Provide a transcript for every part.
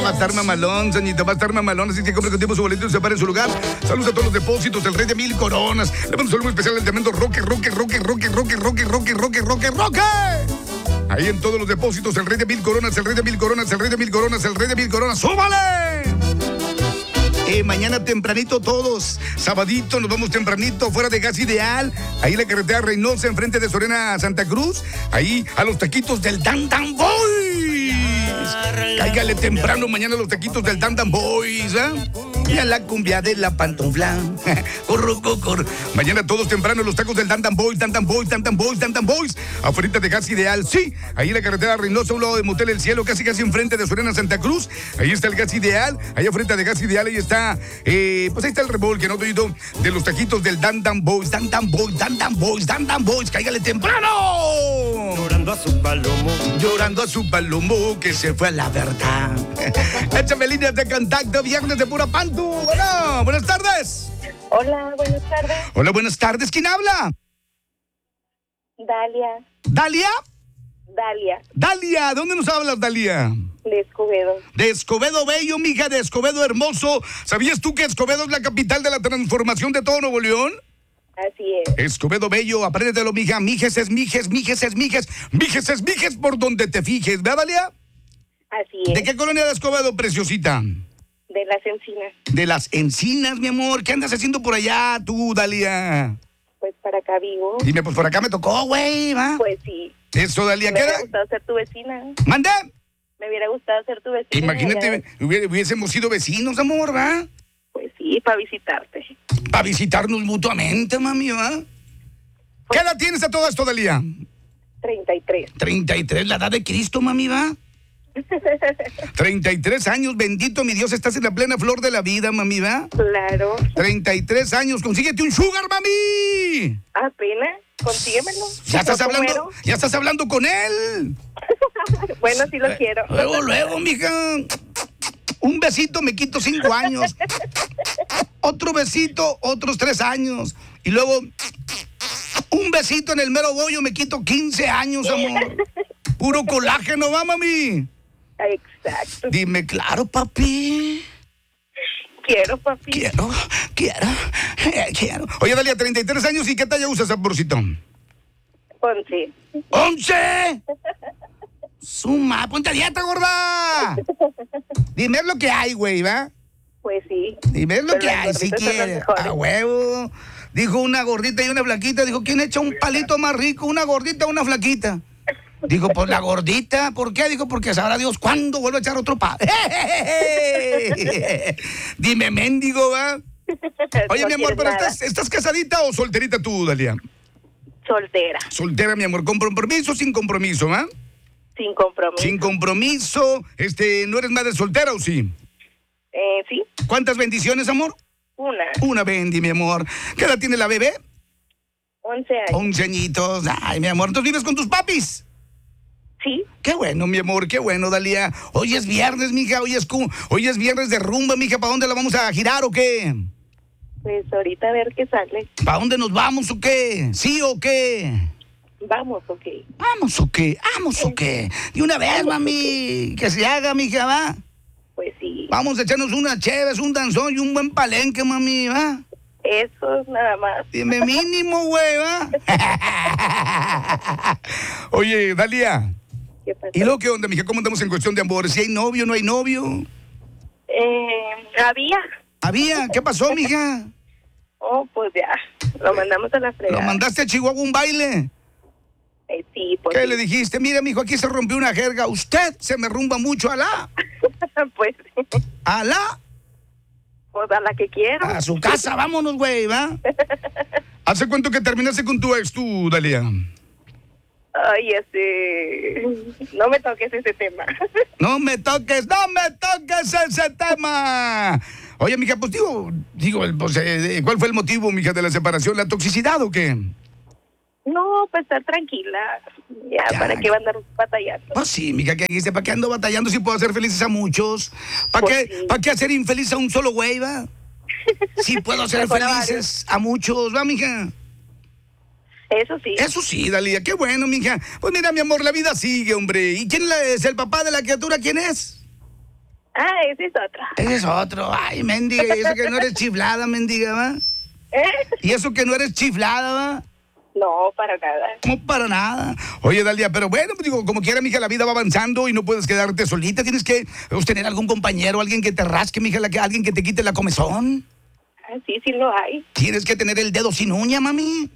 va a estar mamalón, Sañito, va a estar mamalón. Así que compre con tiempo su boleto y se pare en su lugar. Saludos a todos los depósitos, el Rey de 1000 Coronas. Le mando un saludo especial al tremendo Roque. Ahí en todos los depósitos, el Rey de 1000 Coronas, el Rey de 1000 Coronas, el Rey de 1000 Coronas, el Rey de 1000 Coronas. ¡Súbale! Mañana tempranito todos, sabadito, nos vamos tempranito, fuera de Gas Ideal, ahí en la carretera Reynosa, enfrente de Soriana Santa Cruz, ahí a los taquitos del Dan Dan Boys. Cáigale temprano mañana a los taquitos del Dan Dan Boys, ¿eh? Y a la cumbia de la pantufla. Corro. Mañana todos temprano los tacos del Dan Dan Boys, Dan Dan Boys, Dan Dan Boys, Dan Dan Boys. Afuera de Gas Ideal, sí. Ahí en la carretera Reynosa, a un lado de Motel El Cielo, casi enfrente de Soriana Santa Cruz. Ahí está el Gas Ideal. Ahí afuera de Gas Ideal, ahí está, pues ahí está el remolque, ¿no? De los taquitos del Dan Dan Boys, Dan Dan Boys, Dan Dan Boys, Dan Dan Boys. Cáigale temprano. Llorando a su palomo que se fue a la verdad. Échame líneas de contacto, viernes de pura pantu. Bueno, buenas tardes. Hola, buenas tardes. Hola, buenas tardes. ¿Quién habla? Dalia. ¿Dalia? Dalia. Dalia, ¿dónde nos hablas, Dalia? De Escobedo. De Escobedo Bello, mija, de Escobedo Hermoso. ¿Sabías tú que Escobedo es la capital de la transformación de todo Nuevo León? Así es. Escobedo Bello, apréndetelo, mija. Mijes es mijes, mijes es mijes, mijes es mijes por donde te fijes, ¿verdad, Dalia? Así es. ¿De qué colonia de Escobedo, preciosita? De las Encinas. De las Encinas, mi amor. ¿Qué andas haciendo por allá tú, Dalia? Pues para acá vivo. Dime, pues por acá me tocó, güey, ¿va? Pues sí. Eso, Dalia, Me ¿qué hubiera era? gustado ser tu vecina. ¿Mande? Me hubiera gustado ser tu vecina. Imagínate, hubiésemos sido vecinos, amor, ¿va? Pues sí, para visitarte. Para visitarnos mutuamente, mami, ¿va? ¿Qué edad tienes a todo esto, Dalia? 33. 33, la edad de Cristo, mami, ¿va? 33 años, bendito mi Dios, estás en la plena flor de la vida, mami, ¿va? Claro. 33 años, consíguete un sugar, mami. Apenas, consíguemelo. Ya estás hablando con él. Bueno, sí lo quiero. Luego, mija. Un besito me quito 5 años. Otro besito, otros 3 años. Y luego, un besito en el mero bollo me quito 15 años, amor. Puro colágeno, ¿va, mami? Exacto. Dime, claro, papi. Quiero, papi. Quiero. Oye, Dalia, 33 años, ¿y qué talla usas, amorcito? 11. ¡11! Suma, ponte a dieta, gorda. Dime lo que hay, güey, ¿va? Pues sí. Dime lo Pero que las hay, si gorditas son las quieres. mejores. A huevo. Dijo una gordita y una flaquita. Dijo, ¿quién echa un palito más rico? ¿Una gordita o una flaquita? Dijo, pues la gordita. ¿Por qué? Dijo, porque sabrá Dios cuándo vuelve a echar otro pa. Dime, mendigo, ¿va? Oye, No mi amor, quieres ¿pero nada. estás casadita o solterita tú, Dalia? Soltera. Soltera, mi amor. ¿Con compromiso o sin compromiso, va? Sin compromiso. Sin compromiso. ¿No eres madre soltera o sí? Sí. ¿Cuántas bendiciones, amor? Una bendi, mi amor. ¿Qué edad tiene la bebé? 11 años. 11 añitos. Ay, mi amor. ¿Entonces vives con tus papis? Sí. Qué bueno, mi amor, qué bueno, Dalia. Hoy es viernes, mija. Hoy es viernes de rumba, mija. ¿Para dónde la vamos a girar o qué? Pues ahorita a ver qué sale. ¿Para dónde nos vamos o qué? ¿Sí o qué? Vamos, ok. ¿Vamos o qué? ¿Vamos o qué? De una vez, mami. Que se haga, mija, ¿va? Pues sí. Vamos a echarnos unas cheves, un danzón y un buen palenque, mami, ¿va? Eso es nada más. Dime mínimo, güey, ¿va? Oye, Dalia. ¿Qué pasa? ¿Y luego qué onda, mija? ¿Cómo andamos en cuestión de amor? ¿Si hay novio, no hay novio? Había. ¿Había? ¿Qué pasó, mija? Oh, pues ya. Lo mandamos a la fregada. ¿Lo mandaste a Chihuahua a un baile? Sí, pues. ¿Qué sí. le dijiste? Mira, mijo, aquí se rompió una jerga. Usted se me rumba mucho. ¿Alá? Pues. ¿Alá? Pues a la que quiero. A su casa, vámonos, güey, ¿va? ¿Hace cuánto que terminaste con tu ex tú, Dalia? Ay, no me toques ese tema. No me toques ese tema. Oye, mija, pues pues, ¿cuál fue el motivo, mija, de la separación? ¿La toxicidad o qué? No, pues estar tranquila. Ya, ¿para qué va a andar batallando? Pues sí, mija, que dijiste, ¿para qué ando batallando si puedo hacer felices a muchos? ¿Para Pues qué, sí. ¿Para qué hacer infeliz a un solo güey, va? Sí puedo hacer Mejor a felices a muchos, ¿va, mija? Eso sí. Eso sí, Dalia, qué bueno, mija. Pues mira, mi amor, la vida sigue, hombre. ¿Y quién es el papá de la criatura? ¿Quién es? Ah, ese es otro. Ese es otro. Ay, mendiga, y eso que no eres chiflada, mendiga, ¿va? Y eso que no eres chiflada, ¿va? No, para nada. No, para nada. Oye, Dalia, pero bueno, pues digo, como quiera, mija, la vida va avanzando y no puedes quedarte solita. Tienes que tener algún compañero, alguien que te rasque, mija, alguien que te quite la comezón. Ah, sí, sí lo hay. Tienes que tener el dedo sin uña, mami.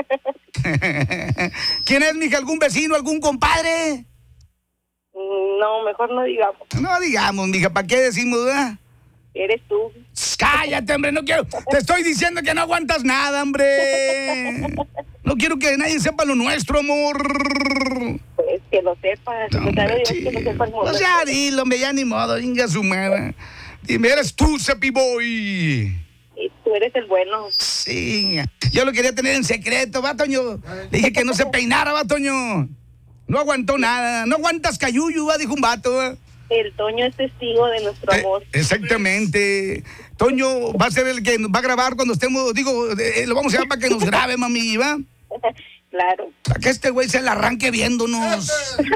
¿Quién es, mija? ¿Algún vecino, algún compadre? No, mejor no digamos. No digamos, mija, ¿para qué decimos, verdad? Eres tú. Cállate, hombre, no quiero. Te estoy diciendo que no aguantas nada, hombre. No quiero que nadie sepa lo nuestro, amor. Pues que lo sepas. No, hombre, Que lo sepa el mundo. pues ya dilo, hombre, ya ni modo, venga su madre. Dime, ¿eres tú, Cepi Boy? Y tú eres el bueno. Sí, yo lo quería tener en secreto, va, Toño. Le dije que no se peinara, va, Toño. No aguantó nada. No aguantas cayuyu, va, dijo un vato, va. El Toño es testigo de nuestro amor. Exactamente. Toño va a ser el que nos va a grabar cuando estemos, lo vamos a llevar para que nos grabe, mami, ¿va? Claro. Para que este güey se la arranque viéndonos.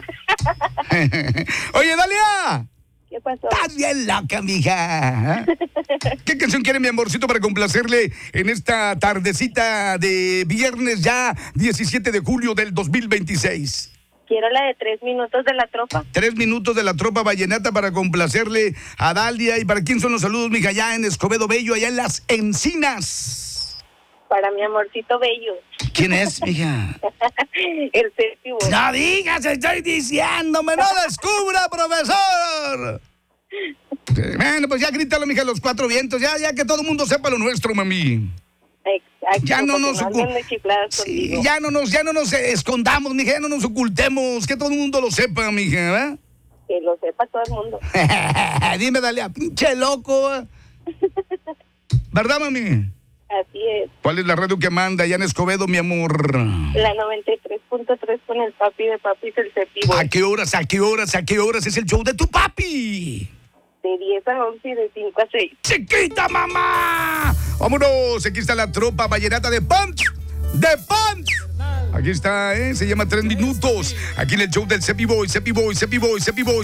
Oye, Dalia. ¿Qué pasó? Estás bien loca, mija. ¿Qué canción quiere mi amorcito para complacerle en esta tardecita de viernes ya 17 de julio del 2026? Quiero la de 3 minutos de la tropa. 3 minutos de la tropa vallenata para complacerle a Dalia. ¿Y para quién son los saludos, mija? Allá en Escobedo Bello, allá en Las Encinas. Para mi amorcito bello. ¿Quién es, mija? El Cepi Boy. No digas, estoy diciéndome, no descubra, profesor. Bueno, pues ya grítalo, mija, los 4 vientos, ya que todo el mundo sepa lo nuestro, mami. Exacto. Ya no nos sí, ya no nos escondamos, mija, ya no nos ocultemos, que todo el mundo lo sepa, mija, ¿verdad? Que lo sepa todo el mundo. Dime, Dalia, pinche loco. ¿Verdad, mami? Así es. ¿Cuál es la radio que manda allá en Escobedo, mi amor? La 93.3 con el papi de papis, el Cepi Boy. ¿A qué horas es el show de tu papi? De 10 a 11 y de 5 a 6. ¡Chiquita, mamá! Vámonos, aquí está la tropa vallenata de Punch. ¡De Punch! Aquí está, se llama 3 minutos. Aquí en el show del Cepi Boy.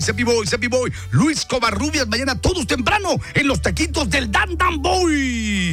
Luis Covarrubias, mañana todos temprano en los taquitos del Dan Dan Boy.